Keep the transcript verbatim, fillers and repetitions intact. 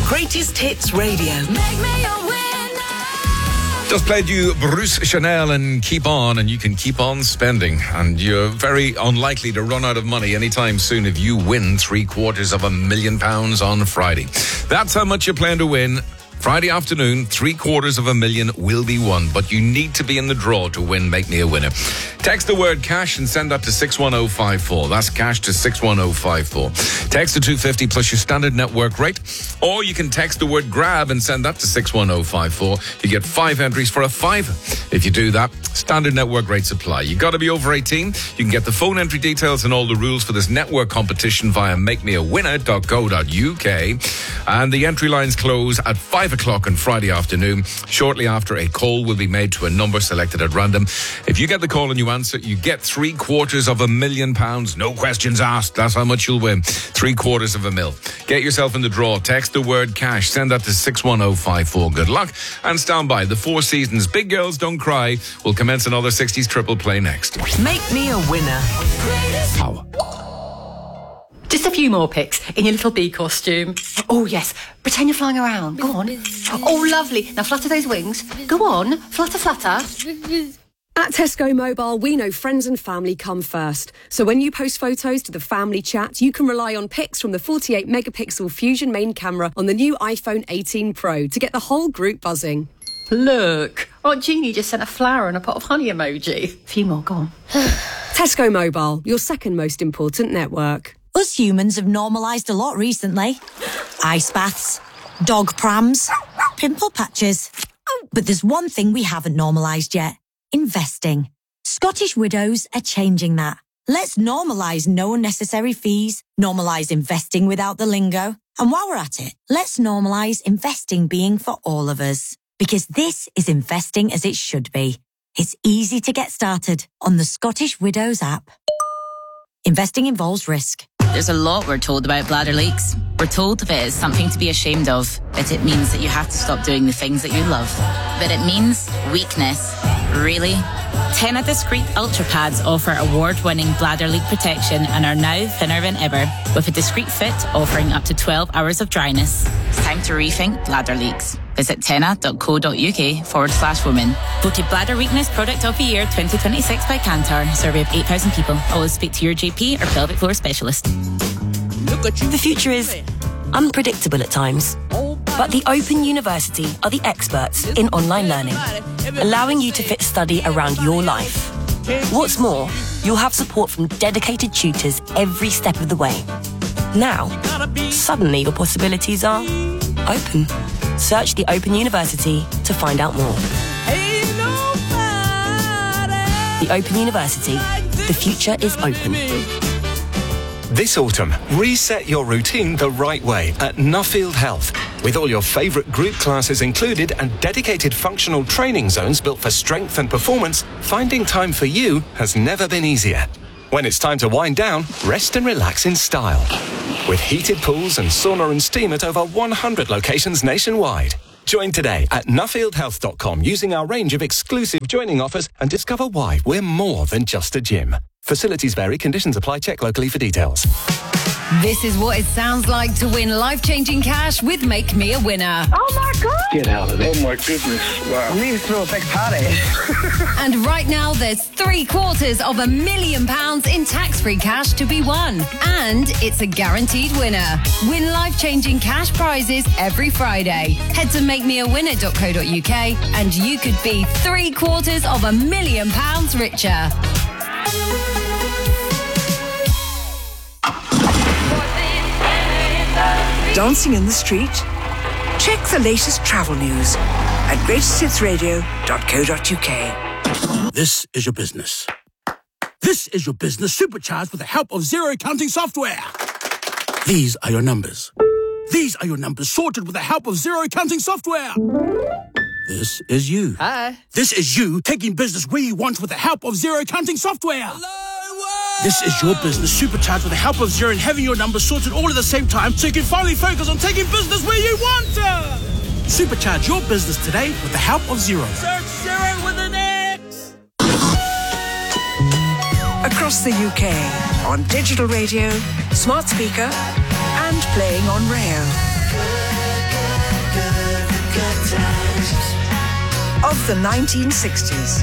Greatest Hits Radio. Make me a winner. Just played you Bruce Chanel and Keep On, and you can keep on spending. And you're very unlikely to run out of money anytime soon if you win three quarters of a million pounds on Friday. That's how much you plan to win. Friday afternoon, three quarters of a million will be won, but you need to be in the draw to win Make Me a Winner. Text the word cash and send that to six one oh five four. That's cash to six one oh five four. Text to two fifty plus your standard network rate, or you can text the word grab and send that to six one oh five four. You get five entries for a fiver. If you do that, standard network rates apply. You've got to be over eighteen. You can get the phone entry details and all the rules for this network competition via make me a winner dot co dot u k. And the entry lines close at five o'clock on Friday afternoon. Shortly after, a call will be made to a number selected at random. If you get the call and you answer, you get three quarters of a million pounds. No questions asked. That's how much you'll win. Three quarters of a mil. Get yourself in the draw. Text the word cash. Send that to six one oh five four. Good luck. And stand by. The Four Seasons Big Girls Don't Cry will commence another sixties triple play next. Make me a winner. Power. Just a few more pics in your little bee costume. Oh, yes. Pretend you're flying around. Go on. Oh, lovely. Now flutter those wings. Go on. Flutter, flutter. At Tesco Mobile, we know friends and family come first. So when you post photos to the family chat, you can rely on pics from the forty-eight megapixel Fusion main camera on the new iPhone eighteen Pro to get the whole group buzzing. Look. Aunt Jeannie just sent a flower and a pot of honey emoji. A few more. Go on. Tesco Mobile, your second most important network. Us humans have normalised a lot recently. Ice baths, dog prams, pimple patches. But there's one thing we haven't normalised yet. Investing. Scottish Widows are changing that. Let's normalise no unnecessary fees, normalise investing without the lingo. And while we're at it, let's normalise investing being for all of us. Because this is investing as it should be. It's easy to get started on the Scottish Widows app. Investing involves risk. There's a lot we're told about bladder leaks. We're told that it is something to be ashamed of, that it means that you have to stop doing the things that you love. But it means weakness. Really? Tena Discreet Ultra Pads offer award-winning bladder leak protection and are now thinner than ever, with a discreet fit offering up to twelve hours of dryness. It's time to rethink bladder leaks. Visit tena.co.uk forward slash women. Voted Bladder Weakness Product of the Year twenty twenty-six by Kantar. Survey of eight thousand people. Always speak to your G P or pelvic floor specialist. The future is unpredictable at times, but the Open University are the experts in online learning, allowing you to fit study around your life. What's more, you'll have support from dedicated tutors every step of the way. Now, suddenly your possibilities are open. Search the Open University to find out more. The Open University. The future is open. This autumn, reset your routine the right way at Nuffield Health. With all your favourite group classes included and dedicated functional training zones built for strength and performance, finding time for you has never been easier. When it's time to wind down, rest and relax in style. With heated pools and sauna and steam at over one hundred locations nationwide. Join today at nuffield health dot com using our range of exclusive joining offers and discover why we're more than just a gym. Facilities vary, conditions apply, check locally for details. This is what it sounds like to win life-changing cash with Make Me a Winner. Oh my God! Get out of there. Oh my goodness. Wow. We need to throw a big party. And right now there's three quarters of a million pounds in tax-free cash to be won. And it's a guaranteed winner. Win life-changing cash prizes every Friday. Head to make me a winner dot co dot u k and you could be three quarters of a million pounds richer. Dancing in the street? Check the latest travel news at greatest hits radio dot co dot u k. This is your business. This is your business supercharged with the help of zero counting software. These are your numbers. These are your numbers sorted with the help of zero counting software. This is you. Hi. This is you taking business where you want with the help of zero counting software. Hello. This is your business supercharged with the help of Xero and having your numbers sorted all at the same time so you can finally focus on taking business where you want to. Supercharge your business today with the help of Xero. Search Xero with an X. Across the U K, on digital radio, smart speaker, and playing on rail. of the nineteen sixties.